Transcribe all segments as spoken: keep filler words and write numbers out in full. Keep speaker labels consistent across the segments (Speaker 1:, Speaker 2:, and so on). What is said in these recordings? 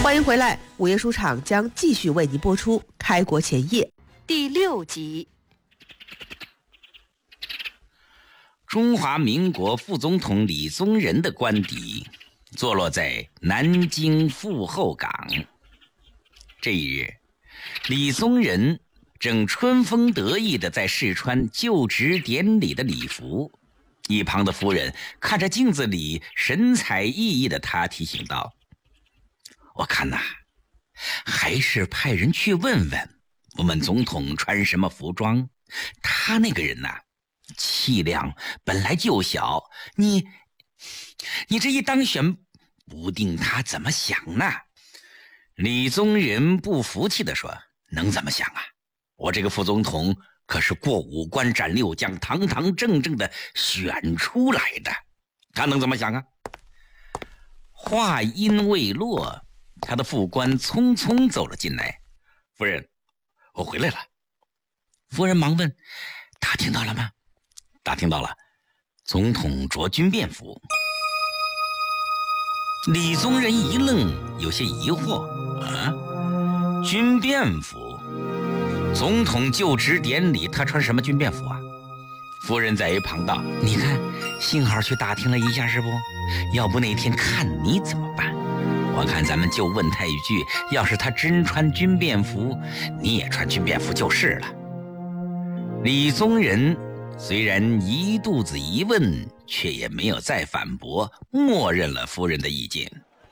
Speaker 1: 欢迎回来，午夜书场将继续为您播出《开国前夜》
Speaker 2: 第六集。
Speaker 3: 中华民国副总统李宗仁的官邸坐落在南京阜后港。这一日，李宗仁正春风得意地在试穿就职典礼的礼服，一旁的夫人看着镜子里神采奕奕的他，提醒道：我看呐、啊，还是派人去问问我们总统穿什么服装。他那个人呐、啊，气量本来就小，你你这一当选，不定他怎么想呢？李宗仁不服气地说：能怎么想啊？我这个副总统可是过五关斩六将，堂堂正正的选出来的，他能怎么想啊？话音未落，他的副官匆匆走了进来。夫人，我回来了。夫人忙问：打听到了吗？打听到了，总统着军便服。李宗仁一愣，有些疑惑：啊，军便服？总统就职典礼他穿什么军便服啊？夫人在一旁道：你看，幸好去打听了一下是不？要不那天看你怎么办？我看咱们就问他一句，要是他真穿军便服，你也穿军便服就是了。李宗仁虽然一肚子疑问，却也没有再反驳，默认了夫人的意见。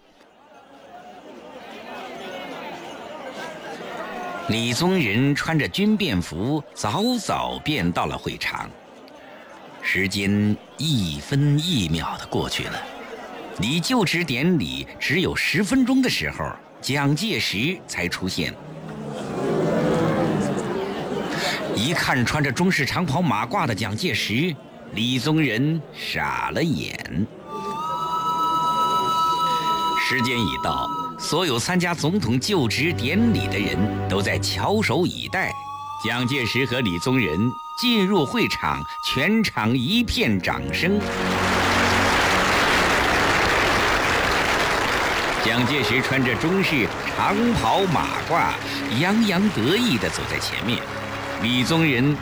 Speaker 3: 李宗仁穿着军便服，早早便到了会场。时间一分一秒的过去了，离就职典礼只有十分钟的时候，蒋介石才出现。一看穿着中式长袍马褂的蒋介石，李宗仁傻了眼。时间已到，所有参加总统就职典礼的人都在翘首以待。蒋介石和李宗仁进入会场，全场一片掌声。蒋介石穿着中式长袍马褂，洋洋得意地走在前面。李宗仁